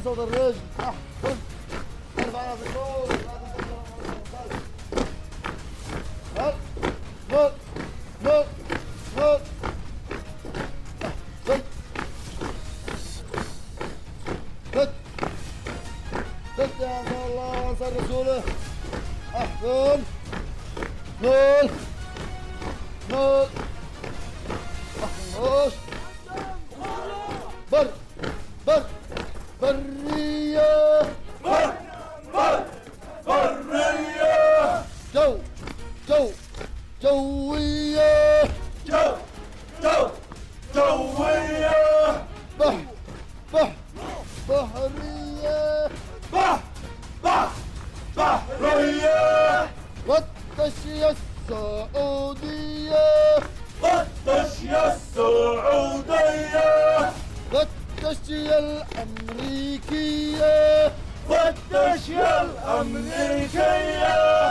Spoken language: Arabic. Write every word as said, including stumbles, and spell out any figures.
صوت الرجل. ارفع راسك فوق. هل نط نط نط. خد خد خد يا الله وانصر رسوله. احسن. نط نط. احسن. بر بر برية. بر بر برية. جو جو جوية. جو جو جوية. بح بح بحرية. بح بح بحرية. والتشية السعودية. والتشية السعودية. والتشية الأمريكية. والتشية الأمريكية.